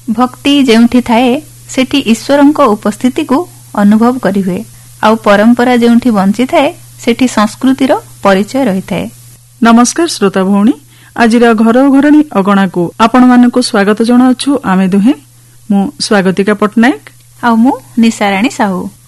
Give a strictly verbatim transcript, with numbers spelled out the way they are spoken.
भक्ति जेउठी थाए सेठी ईश्वरंको उपस्थिति को अनुभव करि हुए आउ परंपरा जेउठी बंची थाए सेठी संस्कृतिर परिचय रही थाए। नमस्कार श्रोता भौणी, आजिर घर घरणी अगणा को आपण मानकु स्वागत जणाउछु। आमे दुहे मु स्वागतिका पटनायक आउ मु निशाराणी साहू।